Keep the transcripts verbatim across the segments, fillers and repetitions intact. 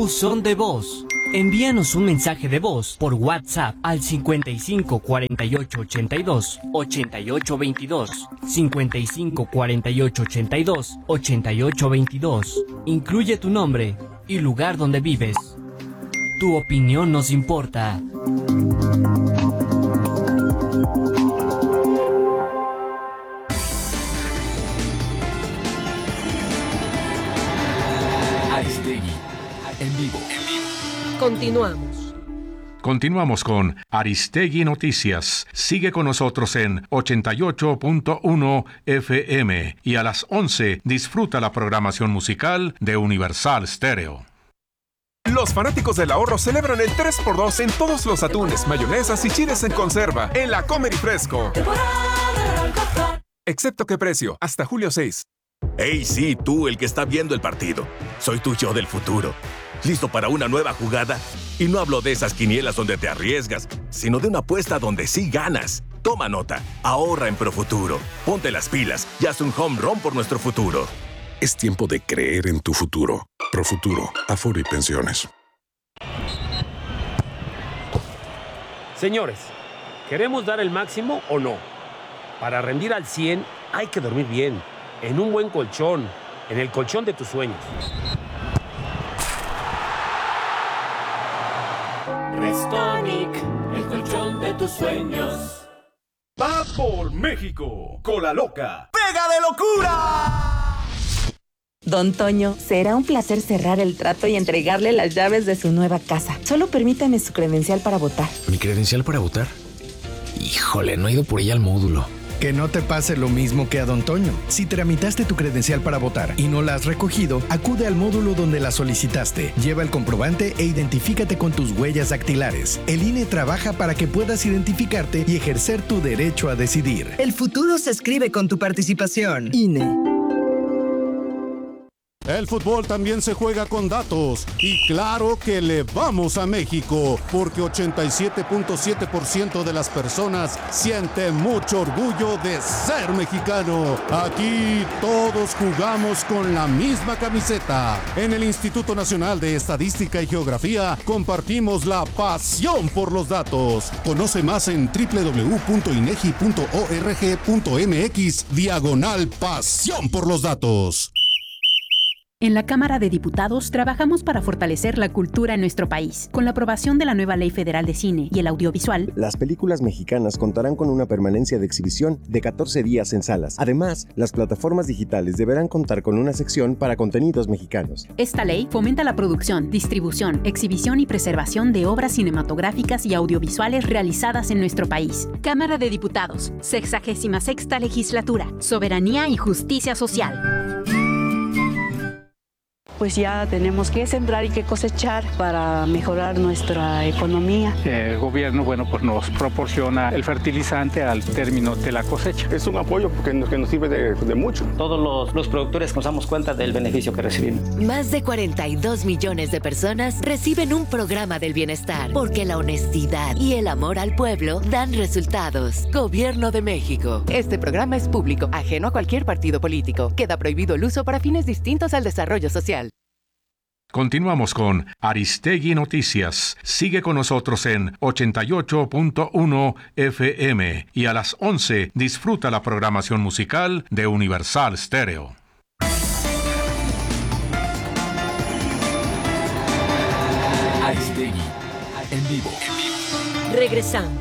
Buzón de voz. Envíanos un mensaje de voz por WhatsApp al cincuenta y cinco cuarenta y ocho ochenta y dos ochenta y ocho veintidós, cincuenta y cinco cuarenta y ocho ochenta y dos ochenta y ocho veintidós. Incluye tu nombre y lugar donde vives. Tu opinión nos importa. Aristegui, en vivo. Continuamos. Continuamos con Aristegui Noticias. Sigue con nosotros en ochenta y ocho punto uno F M y a las once disfruta la programación musical de Universal Stereo. Los fanáticos del ahorro celebran el tres por dos en todos los atunes, mayonesas y chiles en conserva en la Comer y Fresco. Excepto qué precio, hasta julio seis. Hey, sí, tú, el que está viendo el partido. Soy tu yo del futuro. ¿Listo para una nueva jugada? Y no hablo de esas quinielas donde te arriesgas, sino de una apuesta donde sí ganas. Toma nota, ahorra en Profuturo. Ponte las pilas y haz un home run por nuestro futuro. Es tiempo de creer en tu futuro. Profuturo, Afore y Pensiones. Señores, ¿queremos dar el máximo o no? Para rendir al cien hay que dormir bien, en un buen colchón, en el colchón de tus sueños. Restonic, el colchón de tus sueños. Va por México, Cola Loca. ¡Pega de locura! Don Toño, será un placer cerrar el trato y entregarle las llaves de su nueva casa. Solo permítame su credencial para votar. ¿Mi credencial para votar? Híjole, no he ido por ella al módulo. Que no te pase lo mismo que a Don Toño. Si tramitaste tu credencial para votar y no la has recogido, acude al módulo donde la solicitaste. Lleva el comprobante e identifícate con tus huellas dactilares. El I N E trabaja para que puedas identificarte y ejercer tu derecho a decidir. El futuro se escribe con tu participación. I N E. El fútbol también se juega con datos y claro que le vamos a México porque ochenta y siete punto siete por ciento de las personas siente mucho orgullo de ser mexicano. Aquí todos jugamos con la misma camiseta. En el Instituto Nacional de Estadística y Geografía compartimos la pasión por los datos. Conoce más en doble u doble u doble u punto inegi punto org punto mx diagonal pasión por los datos. En la Cámara de Diputados trabajamos para fortalecer la cultura en nuestro país. Con la aprobación de la nueva Ley Federal de Cine y el Audiovisual, las películas mexicanas contarán con una permanencia de exhibición de catorce días en salas. Además, las plataformas digitales deberán contar con una sección para contenidos mexicanos. Esta ley fomenta la producción, distribución, exhibición y preservación de obras cinematográficas y audiovisuales realizadas en nuestro país. Cámara de Diputados, sexagésima sexta Legislatura, Soberanía y Justicia Social. Pues ya tenemos que sembrar y que cosechar para mejorar nuestra economía. El gobierno, bueno, pues nos proporciona el fertilizante al término de la cosecha. Es un apoyo porque nos, que nos sirve de, de mucho. Todos los, los productores nos damos cuenta del beneficio que recibimos. Más de cuarenta y dos millones de personas reciben un programa del bienestar porque la honestidad y el amor al pueblo dan resultados. Gobierno de México. Este programa es público, ajeno a cualquier partido político. Queda prohibido el uso para fines distintos al desarrollo social. Continuamos con Aristegui Noticias. Sigue con nosotros en ochenta y ocho punto uno F M y a las once disfruta la programación musical de Universal Stereo. Aristegui, en vivo. Regresamos.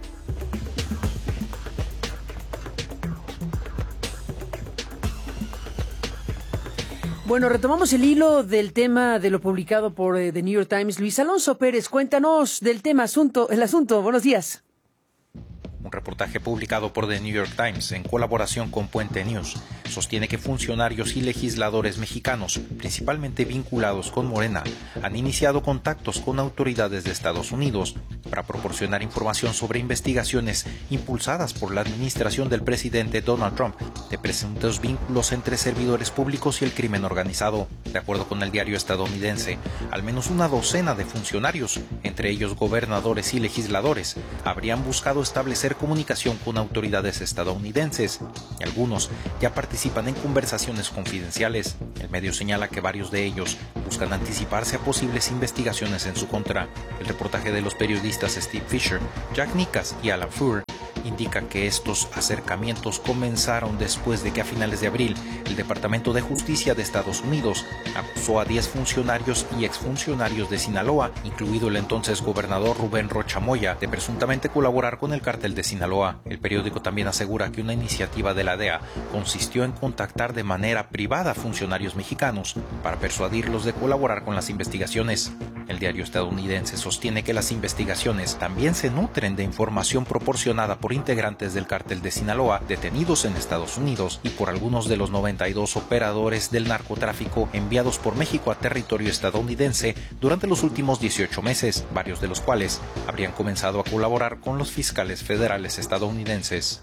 Bueno, retomamos el hilo del tema de lo publicado por eh, The New York Times. Luis Alonso Pérez, cuéntanos del tema, asunto, el asunto. Buenos días. Un reportaje publicado por The New York Times en colaboración con Puente News sostiene que funcionarios y legisladores mexicanos, principalmente vinculados con Morena, han iniciado contactos con autoridades de Estados Unidos para proporcionar información sobre investigaciones impulsadas por la administración del presidente Donald Trump de presuntos vínculos entre servidores públicos y el crimen organizado. De acuerdo con el diario estadounidense, al menos una docena de funcionarios, entre ellos gobernadores y legisladores, habrían buscado establecer comunicación con autoridades estadounidenses. Algunos ya participan en conversaciones confidenciales. El medio señala que varios de ellos buscan anticiparse a posibles investigaciones en su contra. El reportaje de los periodistas Steve Fisher, Jack Nickas y Alan Furr indica que estos acercamientos comenzaron después de que a finales de abril el Departamento de Justicia de Estados Unidos acusó a diez funcionarios y exfuncionarios de Sinaloa, incluido el entonces gobernador Rubén Rocha Moya, de presuntamente colaborar con el cártel de Sinaloa. El periódico también asegura que una iniciativa de la D E A consistió en contactar de manera privada a funcionarios mexicanos para persuadirlos de colaborar con las investigaciones. El diario estadounidense sostiene que las investigaciones también se nutren de información proporcionada por integrantes del cártel de Sinaloa detenidos en Estados Unidos y por algunos de los noventa y dos operadores del narcotráfico enviados por México a territorio estadounidense durante los últimos dieciocho meses, varios de los cuales habrían comenzado a colaborar con los fiscales federales estadounidenses.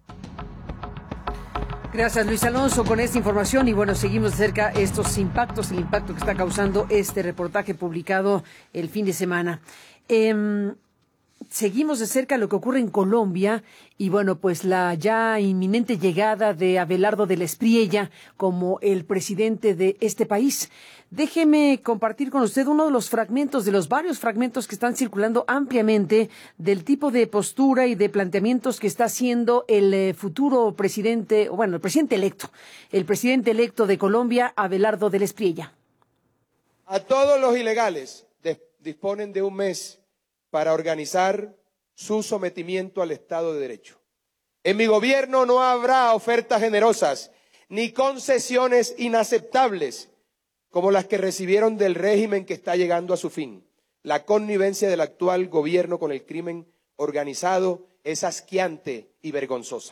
Gracias, Luis Alonso, con esta información. Y bueno, seguimos de cerca estos impactos, el impacto que está causando este reportaje publicado el fin de semana. Eh, Seguimos de cerca lo que ocurre en Colombia y bueno, pues la ya inminente llegada de Abelardo de la Espriella como el presidente de este país. Déjeme compartir con usted uno de los fragmentos, de los varios fragmentos que están circulando ampliamente del tipo de postura y de planteamientos que está haciendo el eh, futuro presidente, o bueno, el presidente electo, el presidente electo de Colombia, Abelardo de la Espriella. A todos los ilegales disponen de un mes para organizar su sometimiento al Estado de Derecho. En mi gobierno no habrá ofertas generosas ni concesiones inaceptables como las que recibieron del régimen que está llegando a su fin. La connivencia del actual gobierno con el crimen organizado es asqueante y vergonzosa.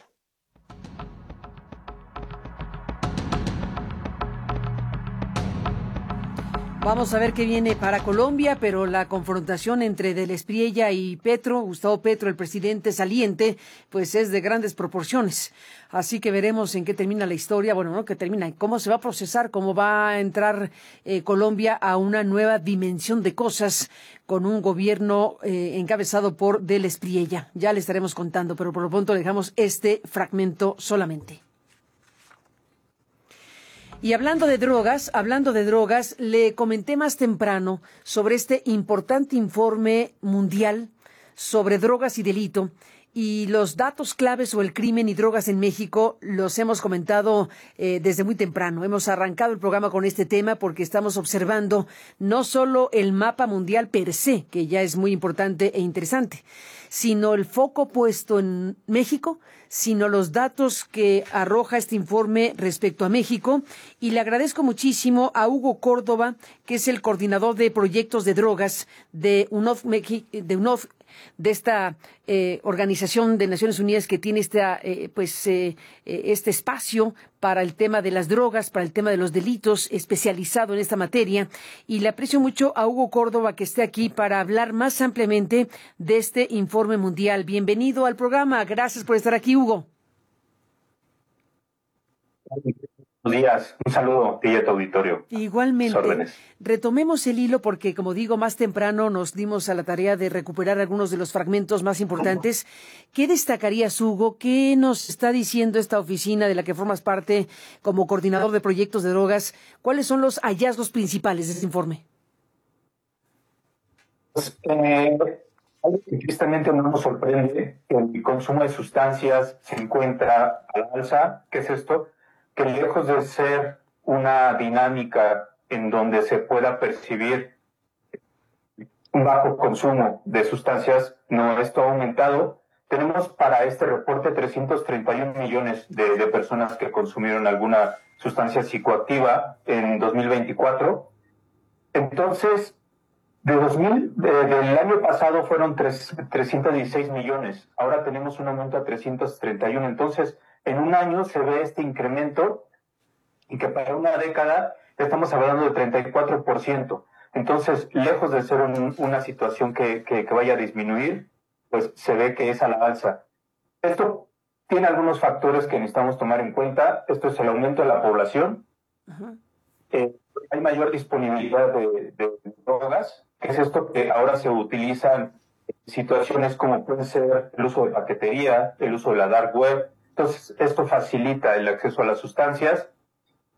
Vamos a ver qué viene para Colombia, pero la confrontación entre de la Espriella y Petro, Gustavo Petro, el presidente saliente, pues es de grandes proporciones. Así que veremos en qué termina la historia, bueno, no que termina, cómo se va a procesar, cómo va a entrar eh, Colombia a una nueva dimensión de cosas con un gobierno eh, encabezado por de la Espriella. Ya le estaremos contando, pero por lo pronto dejamos este fragmento solamente. Y hablando de drogas, hablando de drogas, le comenté más temprano sobre este importante informe mundial sobre drogas y delito. Y los datos claves sobre el crimen y drogas en México los hemos comentado eh, desde muy temprano. Hemos arrancado el programa con este tema porque estamos observando no solo el mapa mundial per se, que ya es muy importante e interesante, sino el foco puesto en México, sino los datos que arroja este informe respecto a México. Y le agradezco muchísimo a Hugo Córdoba, que es el coordinador de proyectos de drogas de UNOF, de UNOF, de esta eh, organización de Naciones Unidas que tiene esta, eh, pues, eh, este espacio para el tema de las drogas, para el tema de los delitos, especializado en esta materia. Y le aprecio mucho a Hugo Córdoba que esté aquí para hablar más ampliamente de este informe mundial. Bienvenido al programa. Gracias por estar aquí, Hugo. Buenos días, un saludo y a tu auditorio. Igualmente, retomemos el hilo porque, como digo, más temprano nos dimos a la tarea de recuperar algunos de los fragmentos más importantes. ¿Qué destacarías, Hugo? ¿Qué nos está diciendo esta oficina de la que formas parte como coordinador de proyectos de drogas? ¿Cuáles son los hallazgos principales de este informe? Pues, eh, algo que tristemente no nos sorprende, que el consumo de sustancias se encuentra a la alza. ¿Qué es esto? Que lejos de ser una dinámica en donde se pueda percibir un bajo consumo de sustancias, no, esto ha aumentado. Tenemos para este reporte trescientos treinta y un millones de, de personas que consumieron alguna sustancia psicoactiva en dos mil veinticuatro. Entonces, de dos mil, de, del año pasado fueron tres, trescientos dieciséis millones. Ahora tenemos un aumento a trescientos treinta y uno. Entonces, en un año se ve este incremento y que para una década estamos hablando de treinta y cuatro por ciento. Entonces, lejos de ser un, una situación que, que, que vaya a disminuir, pues se ve que es a la alza. Esto tiene algunos factores que necesitamos tomar en cuenta. Esto es el aumento de la población. Uh-huh. Eh, hay mayor disponibilidad de, de, de drogas. Es esto que ahora se utilizan en situaciones como puede ser el uso de paquetería, el uso de la dark web. Entonces, esto facilita el acceso a las sustancias.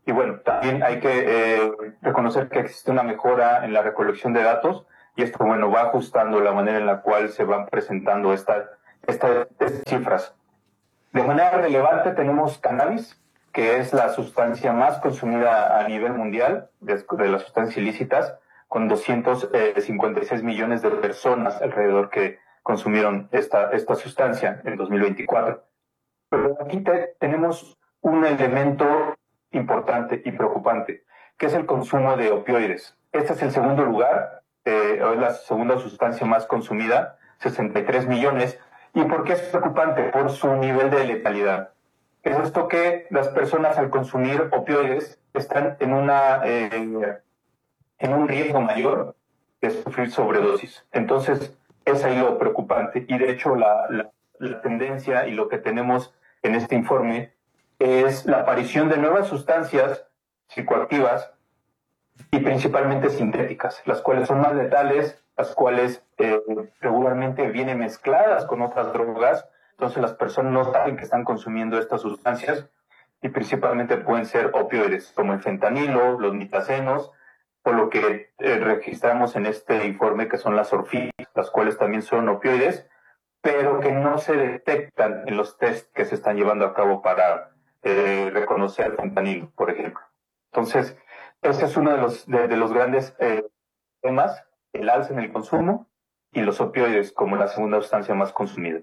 Y bueno, también hay que eh, reconocer que existe una mejora en la recolección de datos y esto, bueno, va ajustando la manera en la cual se van presentando esta, esta, estas cifras. De manera relevante tenemos cannabis, que es la sustancia más consumida a nivel mundial de, de las sustancias ilícitas, con doscientos cincuenta y seis millones de personas alrededor que consumieron esta, esta sustancia en dos mil veinticuatro. Pero aquí te, tenemos un elemento importante y preocupante, que es el consumo de opioides. Este es el segundo lugar, eh, es la segunda sustancia más consumida, sesenta y tres millones. ¿Y por qué es preocupante? Por su nivel de letalidad. Es esto que las personas al consumir opioides están en, una, eh, en un riesgo mayor de sufrir sobredosis. Entonces, es ahí lo preocupante. Y de hecho, la, la, la tendencia y lo que tenemos en este informe es la aparición de nuevas sustancias psicoactivas y principalmente sintéticas, las cuales son más letales, las cuales eh, regularmente vienen mezcladas con otras drogas, entonces las personas no saben que están consumiendo estas sustancias y principalmente pueden ser opioides, como el fentanilo, los nitazenos, o lo que eh, registramos en este informe que son las orfinas, las cuales también son opioides, pero que no se detectan en los test que se están llevando a cabo para eh, reconocer el fentanilo, por ejemplo. Entonces, ese es uno de los, de, de los grandes eh, temas, el alza en el consumo y los opioides como la segunda sustancia más consumida.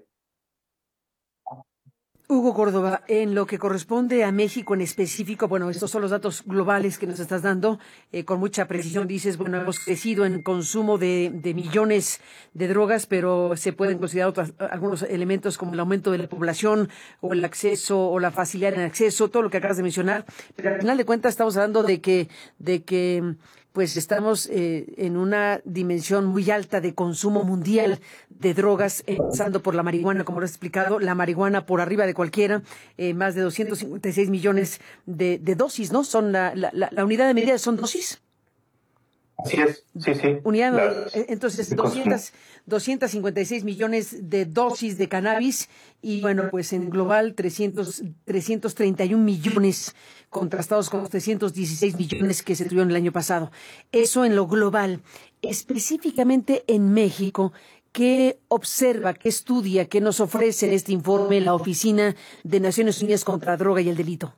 Hugo Córdoba, en lo que corresponde a México en específico, bueno, estos son los datos globales que nos estás dando, eh, con mucha precisión dices, bueno, hemos crecido en consumo de, de millones de drogas, pero se pueden considerar otros, algunos elementos como el aumento de la población o el acceso o la facilidad en acceso, todo lo que acabas de mencionar, pero al final de cuentas estamos hablando de que, de que pues estamos eh, en una dimensión muy alta de consumo mundial de drogas, empezando por la marihuana, como lo has explicado, la marihuana por arriba de cualquiera, eh, más de doscientos cincuenta y seis millones de, de dosis, ¿no? Son la, la, la unidad de medida, ¿son dosis? Así es, sí, sí. Unidad, Las, entonces, doscientos, doscientos cincuenta y seis millones de dosis de cannabis y, bueno, pues en global trescientos, trescientos treinta y un millones contrastados con los trescientos dieciséis millones que se tuvieron el año pasado. Eso en lo global. Específicamente en México, ¿qué observa, qué estudia, qué nos ofrece en este informe la Oficina de Naciones Unidas contra la Droga y el Delito?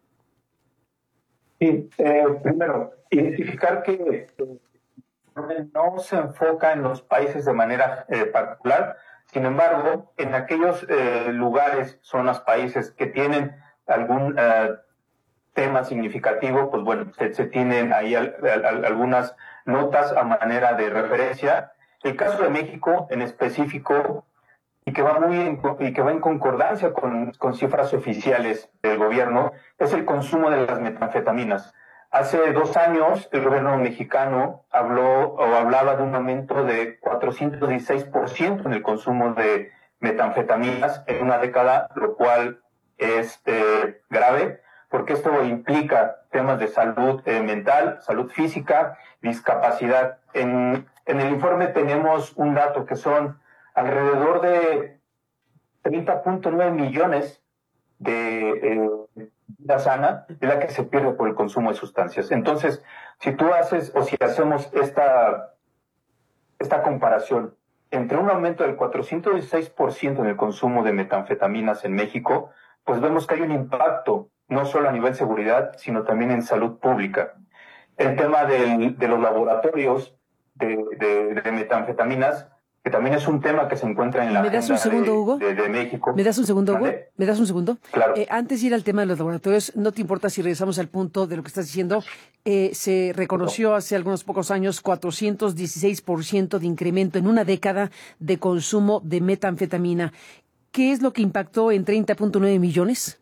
Sí, eh, primero, identificar que no se enfoca en los países de manera eh, particular, sin embargo, en aquellos eh, lugares, zonas, países que tienen algún eh, tema significativo, pues bueno, se, se tienen ahí al, al, algunas notas a manera de referencia. El caso de México en específico, y que va muy en, y que va en concordancia con, con cifras oficiales del gobierno, es el consumo de las metanfetaminas. Hace dos años el gobierno mexicano habló o hablaba de un aumento de cuatrocientos dieciséis por ciento en el consumo de metanfetaminas en una década, lo cual es eh, grave, porque esto implica temas de salud eh, mental, salud física, discapacidad. En, en el informe tenemos un dato que son alrededor de treinta punto nueve millones de eh, vida sana es la que se pierde por el consumo de sustancias. Entonces, si tú haces o si hacemos esta, esta comparación entre un aumento del cuatrocientos dieciséis por ciento en el consumo de metanfetaminas en México, pues vemos que hay un impacto no solo a nivel seguridad, sino también en salud pública. El tema del, de los laboratorios de, de, de metanfetaminas, que también es un tema que se encuentra en la ¿Me das un segundo, de, Hugo? De, de México. ¿Me das un segundo, Hugo? ¿Vale? ¿Me das un segundo? Claro. Eh, antes de ir al tema de los laboratorios, ¿no te importa si regresamos al punto de lo que estás diciendo? Eh, se reconoció hace algunos pocos años cuatrocientos dieciséis por ciento de incremento en una década de consumo de metanfetamina. ¿Qué es lo que impactó en treinta punto nueve millones?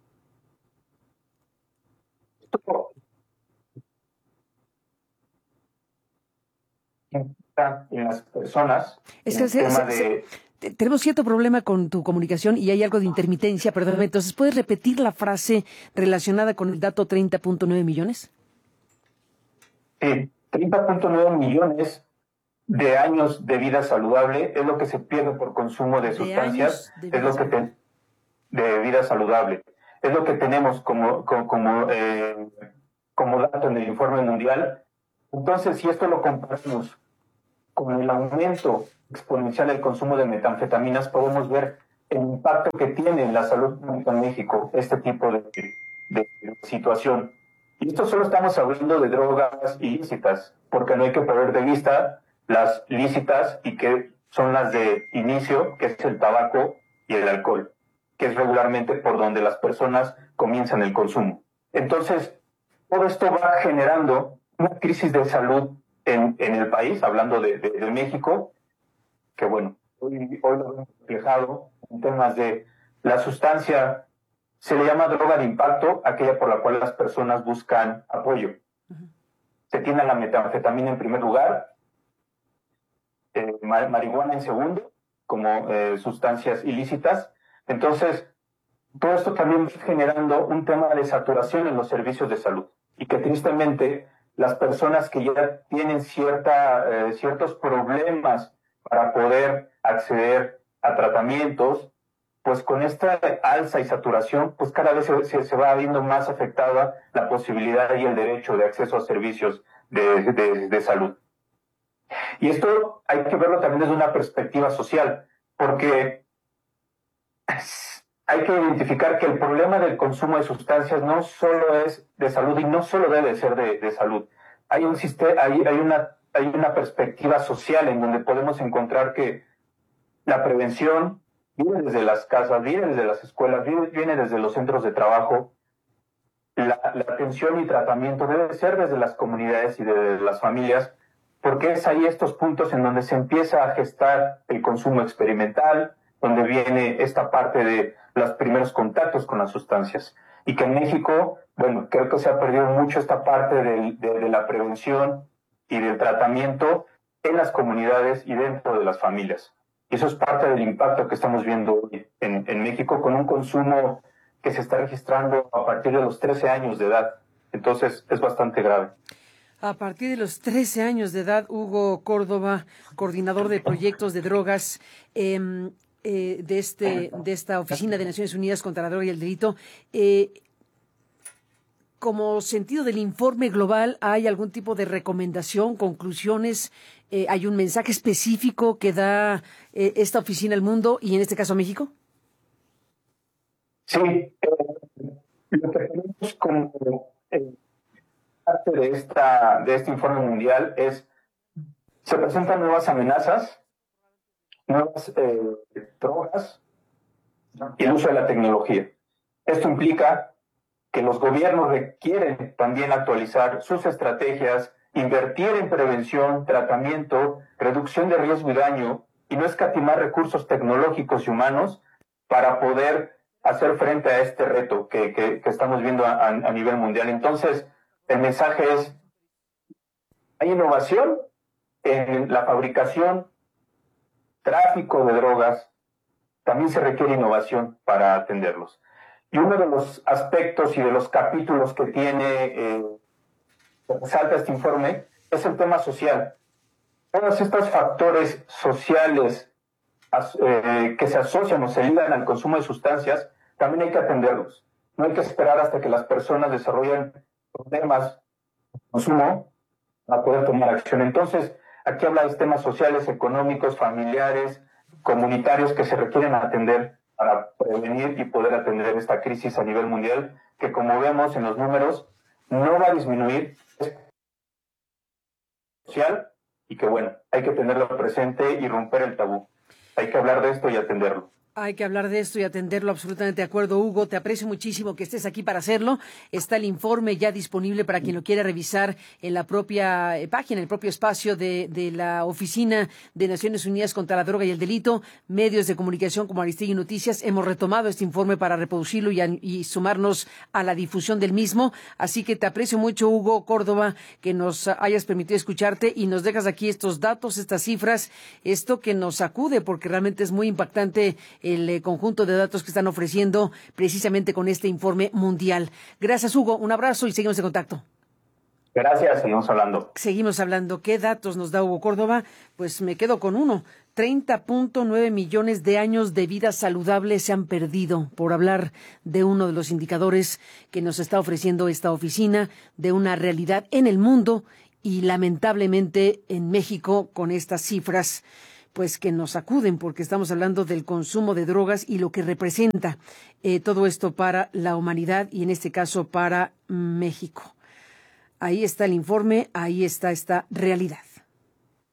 En las personas. Es que se, se, de... se, tenemos cierto problema con tu comunicación y hay algo de intermitencia, perdóname. Entonces, ¿puedes repetir la frase relacionada con el dato treinta punto nueve millones? Sí, treinta punto nueve millones de años de vida saludable es lo que se pierde por consumo de, de sustancias, de es lo que te, de vida saludable. Es lo que tenemos como, como, como eh, como dato en el informe mundial. Entonces, si esto lo comparamos con el aumento exponencial del consumo de metanfetaminas, podemos ver el impacto que tiene en la salud pública en México este tipo de, de, de situación. Y esto solo estamos hablando de drogas ilícitas, porque no hay que perder de vista las lícitas y que son las de inicio, que es el tabaco y el alcohol, que es regularmente por donde las personas comienzan el consumo. Entonces, todo esto va generando una crisis de salud en, en el país, hablando de, de, de México, que bueno, hoy, hoy lo hemos reflejado en temas de la sustancia, se le llama droga de impacto, aquella por la cual las personas buscan apoyo. Uh-huh. Se tiene la metanfetamina en primer lugar, eh, marihuana en segundo, como eh, sustancias ilícitas. Entonces, todo esto también va generando un tema de saturación en los servicios de salud y que tristemente las personas que ya tienen cierta, eh, ciertos problemas para poder acceder a tratamientos, pues con esta alza y saturación, pues cada vez se, se va viendo más afectada la posibilidad y el derecho de acceso a servicios de, de, de salud. Y esto hay que verlo también desde una perspectiva social, porque hay que identificar que el problema del consumo de sustancias no solo es de salud y no solo debe ser de, de salud. Hay, un sistema, hay, hay, una, hay una perspectiva social en donde podemos encontrar que la prevención viene desde las casas, viene desde las escuelas, viene, viene desde los centros de trabajo. La, la atención y tratamiento debe ser desde las comunidades y desde las familias, porque es ahí estos puntos en donde se empieza a gestar el consumo experimental, donde viene esta parte de los primeros contactos con las sustancias. Y que en México, bueno, creo que se ha perdido mucho esta parte de, de, de la prevención y del tratamiento en las comunidades y dentro de las familias. Y eso es parte del impacto que estamos viendo hoy en, en México, con un consumo que se está registrando a partir de los trece años de edad. Entonces, es bastante grave. A partir de los trece años de edad, Hugo Córdoba, coordinador de proyectos de drogas, eh, eh, de, este, de esta Oficina de Naciones Unidas contra la Droga y el Delito, eh, como sentido del informe global, ¿hay algún tipo de recomendación, conclusiones? Eh, ¿Hay un mensaje específico que da eh, esta oficina al mundo y en este caso a México? Sí, eh, lo que tenemos como eh, parte de, esta, de este informe mundial es, se presentan nuevas amenazas, nuevas eh, drogas y el uso de la tecnología. Esto implica que los gobiernos requieren también actualizar sus estrategias, invertir en prevención, tratamiento, reducción de riesgo y daño, y no escatimar recursos tecnológicos y humanos para poder hacer frente a este reto que, que, que estamos viendo a, a nivel mundial. Entonces, el mensaje es, hay innovación en la fabricación, tráfico de drogas, también se requiere innovación para atenderlos. Y uno de los aspectos y de los capítulos que tiene, eh, que resalta este informe, es el tema social. Todos estos factores sociales eh, que se asocian o se ligan al consumo de sustancias, también hay que atenderlos. No hay que esperar hasta que las personas desarrollen problemas de consumo para poder tomar acción. Entonces, aquí habla de temas sociales, económicos, familiares, comunitarios que se requieren atender para prevenir y poder atender esta crisis a nivel mundial, que como vemos en los números, no va a disminuir, es social, y que bueno, hay que tenerlo presente y romper el tabú. Hay que hablar de esto y atenderlo. Hay que hablar de esto y atenderlo, absolutamente de acuerdo, Hugo. Te aprecio muchísimo que estés aquí para hacerlo. Está el informe ya disponible para quien lo quiera revisar en la propia eh, página, en el propio espacio de, de la Oficina de Naciones Unidas contra la Droga y el Delito. Medios de comunicación como Aristegui Noticias hemos retomado este informe para reproducirlo y, a, y sumarnos a la difusión del mismo. Así que te aprecio mucho, Hugo Córdoba, que nos hayas permitido escucharte y nos dejas aquí estos datos, estas cifras, esto que nos sacude, porque realmente es muy impactante el eh, conjunto de datos que están ofreciendo precisamente con este informe mundial. Gracias, Hugo. Un abrazo y seguimos en contacto. Gracias, seguimos hablando. Seguimos hablando. ¿Qué datos nos da Hugo Córdoba? Pues me quedo con uno. treinta punto nueve millones de años de vida saludable se han perdido, por hablar de uno de los indicadores que nos está ofreciendo esta oficina, de una realidad en el mundo y lamentablemente en México, con estas cifras pues que nos acuden, porque estamos hablando del consumo de drogas y lo que representa eh, todo esto para la humanidad y en este caso para México. Ahí está el informe, ahí está esta realidad.